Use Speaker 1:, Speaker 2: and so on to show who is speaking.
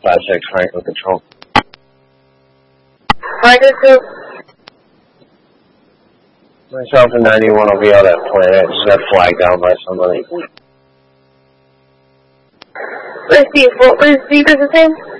Speaker 1: 5-6 Franklin Control.
Speaker 2: Franklin Control.
Speaker 1: Myself and 91 will be out at planet. Just got flagged down by somebody.
Speaker 2: Where's the business name?